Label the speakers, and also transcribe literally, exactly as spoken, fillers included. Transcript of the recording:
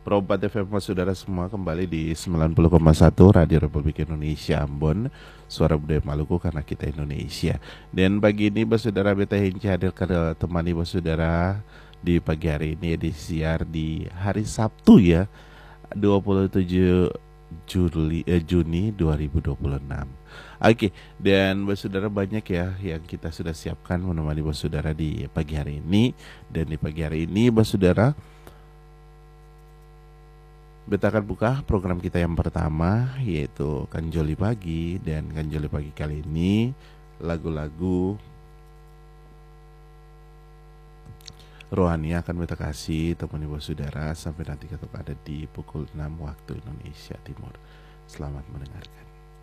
Speaker 1: Perempat F M saudara semua kembali di sembilan puluh koma satu Radio Republik Indonesia Ambon, suara budaya Maluku karena kita Indonesia. Dan pagi ini saudara beta Hinci hadir ke temani saudara di pagi hari ini edisi siar di hari Sabtu ya, dua puluh tujuh Juli, eh, Juni dua ribu dua puluh enam. Oke, dan saudara banyak ya yang kita sudah siapkan menemani saudara di pagi hari ini. Dan di pagi hari ini saudara, beta akan buka program kita yang pertama, yaitu Kanjoli Pagi. Dan Kanjoli Pagi kali ini lagu-lagu rohani akan beta kasih temani bos saudara sampai nanti kita ada di pukul enam waktu Indonesia Timur. Selamat mendengarkan.